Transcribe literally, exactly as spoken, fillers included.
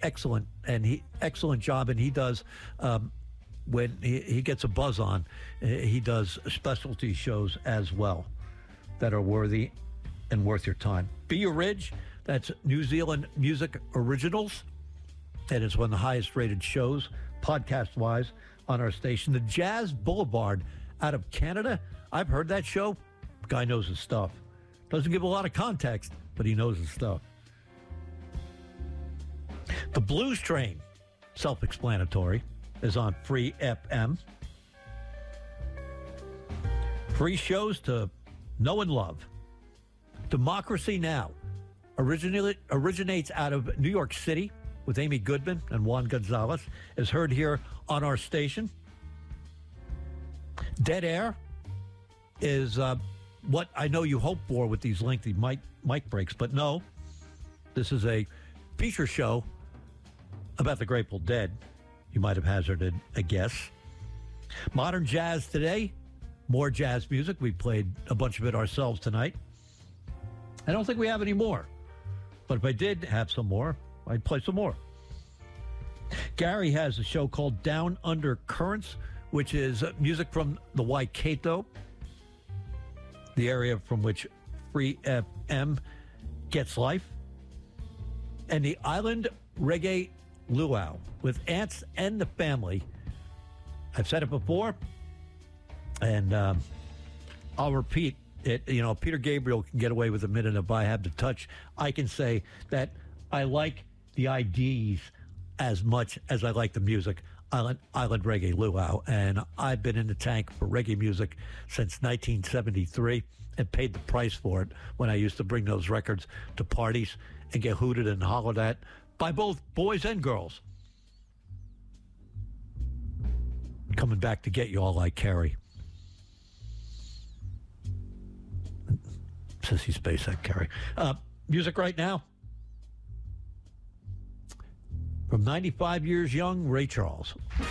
excellent and he excellent job, and he does um, when he, he gets a buzz on, he does specialty shows as well that are worthy and worth your time. Be Your Ridge, that's New Zealand Music Originals, and it's one of the highest rated shows podcast wise on our station. The Jazz Boulevard out of Canada, I've heard that show. Guy knows his stuff. Doesn't give a lot of context, but he knows his stuff. The Blues Train, self-explanatory, is on Free F M. Free shows to know and love. Democracy Now! Originally, originates out of New York City with Amy Goodman and Juan Gonzalez, is heard here on our station. Dead Air is uh, what I know you hope for with these lengthy mic, mic breaks, but no, this is a feature show about the Grateful Dead. You might have hazarded a guess. Modern Jazz Today, more jazz music. We played a bunch of it ourselves tonight. I don't think we have any more, but if I did have some more, I'd play some more. Gary has a show called Down Under Currents, which is music from the Waikato, the area from which Free F M gets life, and the Island Reggae Luau with Ants and the Family. I've said it before, and um, I'll repeat it. You know, Peter Gabriel can get away with a minute if I have the touch. I can say that I like the I Ds as much as I like the music. Island, Island Reggae Luau, and I've been in the tank for reggae music since nineteen seventy-three and paid the price for it when I used to bring those records to parties and get hooted and hollered at by both boys and girls. Coming back to get you all like Carrie. Sissy Spacek, Carrie. Uh, music right now. From ninety-five years young, Ray Charles.